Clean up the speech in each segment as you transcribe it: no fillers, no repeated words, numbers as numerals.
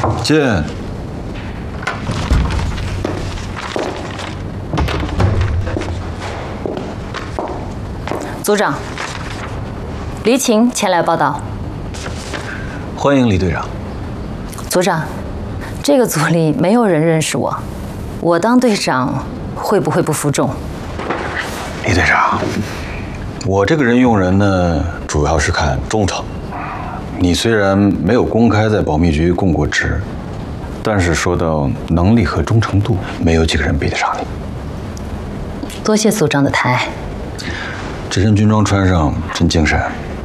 进。 组长，黎晴前来报道。 欢迎李队长。 组长，这个组里没有人认识我，我当队长会不会不服众？ 李队长，我这个人用人呢，主要是看忠诚。你虽然没有公开在保密局供过职，但是说到能力和忠诚度，没有几个人比得上你。 多谢组长的抬。 这身军装穿上真精神。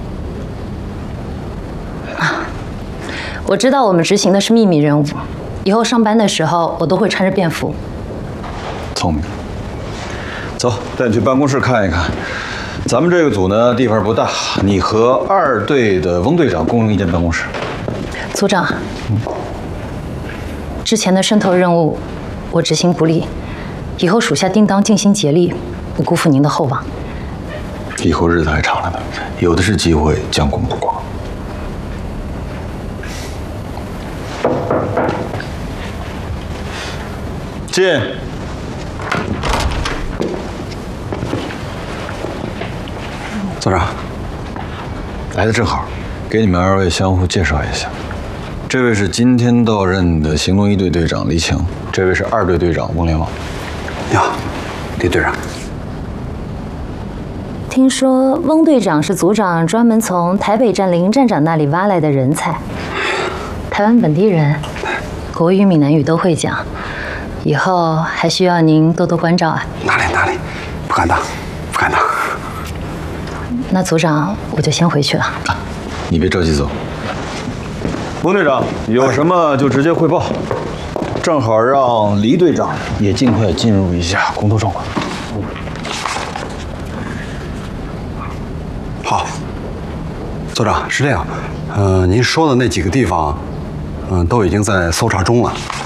我知道我们执行的是秘密任务，以后上班的时候我都会穿着便服。 聪明。走，带你去办公室看一看。咱们这个组呢，地方不大，你和2队的翁队长共用一间办公室。 组长，之前的渗透任务我执行不力，以后属下定当尽心竭力，不辜负您的厚望。 以后日子还长着呢，有的是机会将功补过。进。 组长， 来的正好，给你们2位相互介绍一下。这位是今天到任的行动1队队长黎晴，这位是2队队长翁连旺。 你好，李队长。 听说翁队长是组长专门从台北站林站长那里挖来的人才，台湾本地人，国语、闽南语都会讲，以后还需要您多多关照啊。 哪里，不敢当，不敢当。 那组长，我就先回去了。 你别着急走。翁队长，有什么就直接汇报，正好让黎队长也尽快进入一下工作状况。 好，组长是这样，您说的那几个地方，都已经在搜查中了。